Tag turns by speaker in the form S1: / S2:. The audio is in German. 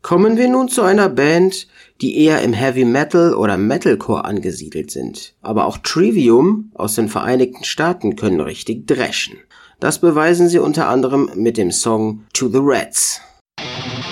S1: Kommen wir nun zu einer Band, die eher im Heavy Metal oder Metalcore angesiedelt sind. Aber auch Trivium aus den Vereinigten Staaten können richtig dreschen. Das beweisen sie unter anderem mit dem Song To the Rats.